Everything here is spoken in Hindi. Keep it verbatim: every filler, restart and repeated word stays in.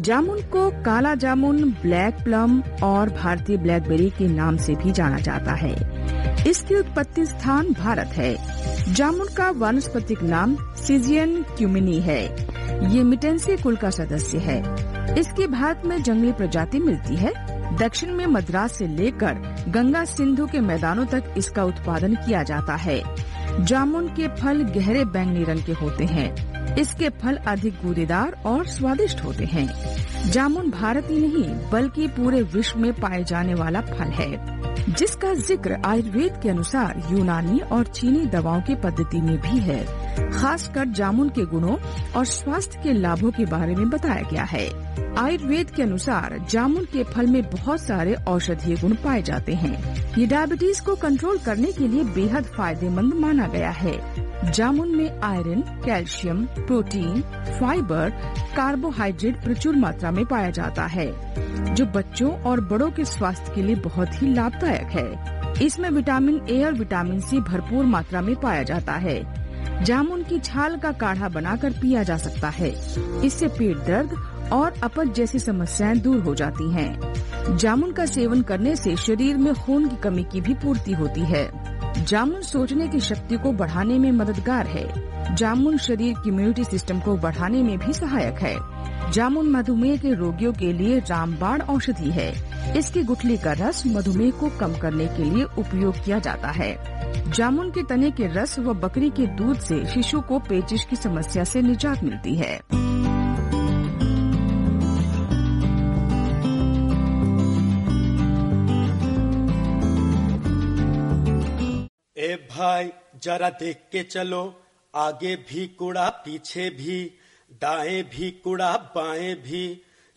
जामुन को काला जामुन, ब्लैक प्लम और भारतीय ब्लैकबेरी के नाम से भी जाना जाता है। इसकी उत्पत्ति स्थान भारत है। जामुन का वानस्पतिक नाम सिजियन क्यूमिनी है। ये मिटेंसी कुल का सदस्य है। इसकी भारत में जंगली प्रजाति मिलती है। दक्षिण में मद्रास से लेकर गंगा सिंधु के मैदानों तक इसका उत्पादन किया जाता है। जामुन के फल गहरे बैंगनी रंग के होते हैं। इसके फल अधिक गूदेदार और स्वादिष्ट होते हैं। जामुन भारत ही नहीं बल्कि पूरे विश्व में पाए जाने वाला फल है, जिसका जिक्र आयुर्वेद के अनुसार यूनानी और चीनी दवाओं की पद्धति में भी है। खासकर जामुन के गुणों और स्वास्थ्य के लाभों के बारे में बताया गया है। आयुर्वेद के अनुसार जामुन के फल में बहुत सारे औषधीय गुण पाए जाते हैं। ये डायबिटीज को कंट्रोल करने के लिए बेहद फायदेमंद माना गया है। जामुन में iron, calcium, protein, fibre, carbohydrate प्रचुर मात्रा में पाया जाता है, जो बच्चों और बड़ों के स्वास्थ्य के लिए बहुत ही लाभदायक है। इसमें विटामिन ए और विटामिन सी भरपूर मात्रा में पाया जाता है। जामुन की छाल का काढ़ा बनाकर पिया जा सकता है। इससे पेट दर्द और अपच जैसी समस्याएं दूर हो जाती हैं। जामुन का सेवन करने से शरीर में खून की कमी की भी पूर्ति होती है। जामुन सोचने की शक्ति को बढ़ाने में मददगार है। जामुन शरीर की इम्यूनिटी सिस्टम को बढ़ाने में भी सहायक है। जामुन मधुमेह के रोगियों के लिए रामबाण औषधि है। इसकी गुठली का रस मधुमेह को कम करने के लिए उपयोग किया जाता है। जामुन के तने के रस व बकरी के दूध से शिशु को पेचिश की समस्या से निजात मिलती है। ए भाई जरा देख के चलो, आगे भी कूड़ा पीछे भी, दाएं भी कूड़ा बाएं भी,